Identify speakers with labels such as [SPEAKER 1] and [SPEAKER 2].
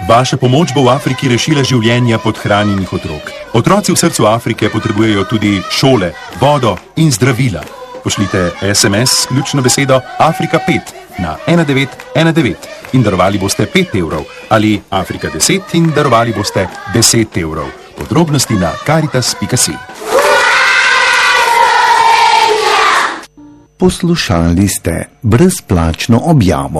[SPEAKER 1] Vaša pomoč bo v Afriki rešila življenja podhranjenih otrok. Otroci v srcu Afrike potrebujejo tudi šole, vodo in zdravila. Pošljite SMS s ključno besedo Afrika 5 na 1919 in darovali boste 5 evrov ali Afrika 10 in darovali boste 10 evrov. Podrobnosti na caritas.si.
[SPEAKER 2] Poslušali ste brezplačno objavo.